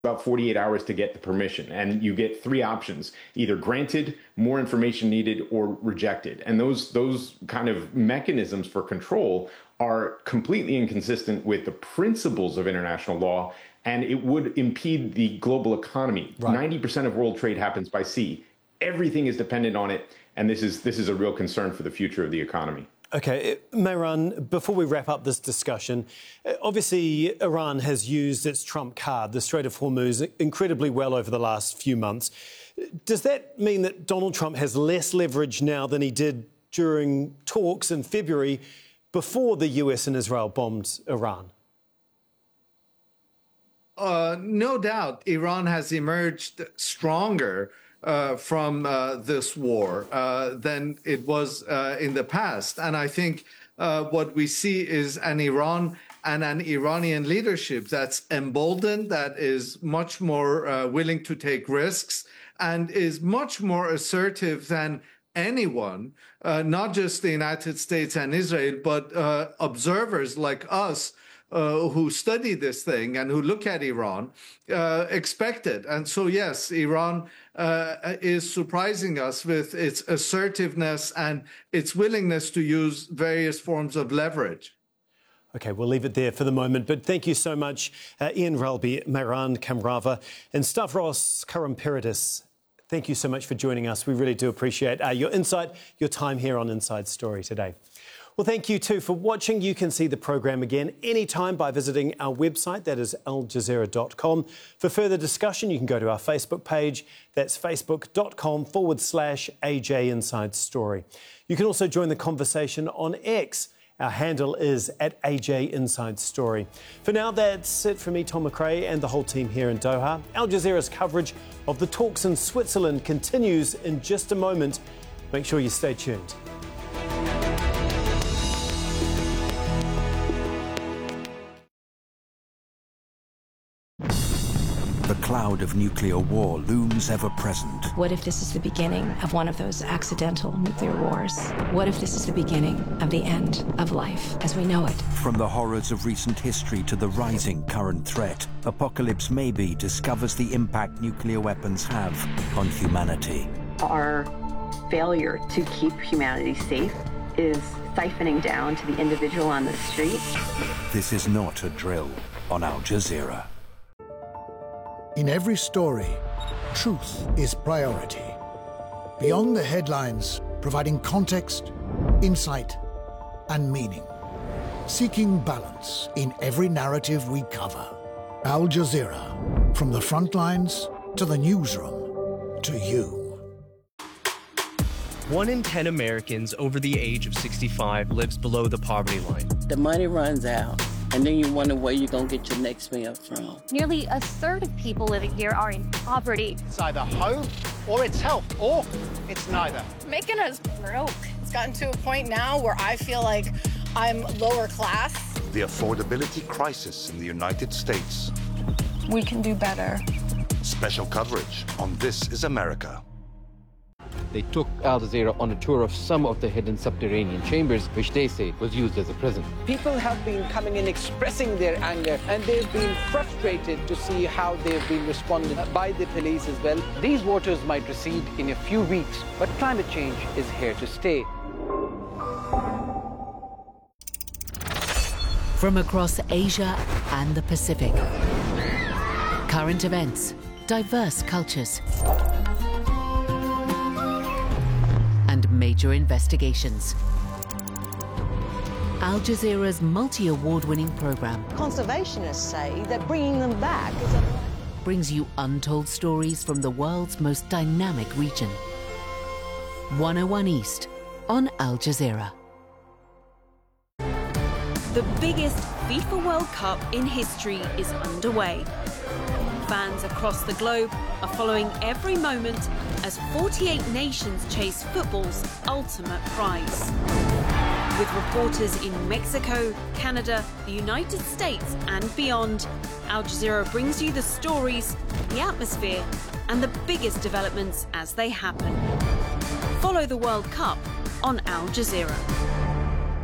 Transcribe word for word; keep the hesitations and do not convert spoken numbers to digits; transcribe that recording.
about forty-eight hours to get the permission, and you get three options: either granted, more information needed, or rejected. And those those kind of mechanisms for control are completely inconsistent with the principles of international law, and it would impede the global economy. Right. ninety percent of world trade happens by sea. Everything is dependent on it, and this is this is a real concern for the future of the economy. OK, Mehran, before we wrap up this discussion, obviously Iran has used its trump card, the Strait of Hormuz, incredibly well over the last few months. Does that mean that Donald Trump has less leverage now than he did during talks in February before the U S and Israel bombed Iran? Uh, no doubt, Iran has emerged stronger Uh, from uh, this war uh, than it was uh, in the past. And I think uh, what we see is an Iran and an Iranian leadership that's emboldened, that is much more uh, willing to take risks, and is much more assertive than anyone, uh, not just the United States and Israel, but uh, observers like us Uh, who study this thing and who look at Iran, uh, expected. And so, yes, Iran uh, is surprising us with its assertiveness and its willingness to use various forms of leverage. OK, we'll leave it there for the moment. But thank you so much, uh, Ian Ralby, Mehran Kamrava and Stavros Karamperidis. Thank you so much for joining us. We really do appreciate uh, your insight, your time here on Inside Story today. Well, thank you, too, for watching. You can see the programme again anytime by visiting our website. That is al jazeera dot com. For further discussion, you can go to our Facebook page. That's facebook.com forward slash AJ Inside Story. You can also join the conversation on X. Our handle is at A J Inside Story. For now, that's it from me, Tom McRae, and the whole team here in Doha. Al Jazeera's coverage of the talks in Switzerland continues in just a moment. Make sure you stay tuned. The cloud of nuclear war looms ever present. What if this is the beginning of one of those accidental nuclear wars? What if this is the beginning of the end of life as we know it? From the horrors of recent history to the rising current threat, Apocalypse Maybe discovers the impact nuclear weapons have on humanity. Our failure to keep humanity safe is siphoning down to the individual on the street. This is not a drill on Al Jazeera. In every story, truth is priority. Beyond the headlines, providing context, insight, and meaning. Seeking balance in every narrative we cover. Al Jazeera, from the front lines to the newsroom, to you. One in ten Americans over the age of sixty-five lives below the poverty line. The money runs out, and then you wonder where you're going to get your next meal from. Nearly a third of people living here are in poverty. It's either home, or it's health, or it's neither. Making us broke. It's gotten to a point now where I feel like I'm lower class. The affordability crisis in the United States. We can do better. Special coverage on This Is America. They took Al Jazeera on a tour of some of the hidden subterranean chambers, which they say was used as a prison. People have been coming in expressing their anger, and they've been frustrated to see how they've been responded by the police as well. These waters might recede in a few weeks, but climate change is here to stay. From across Asia and the Pacific, current events, diverse cultures, and major investigations. Al Jazeera's multi-award-winning program Conservationists say that bringing them back is a... brings you untold stories from the world's most dynamic region. one oh one East on Al Jazeera. The biggest FIFA World Cup in history is underway. Fans across the globe are following every moment as forty-eight nations chase football's ultimate prize. With reporters in Mexico, Canada, the United States and beyond, Al Jazeera brings you the stories, the atmosphere and the biggest developments as they happen. Follow the World Cup on Al Jazeera.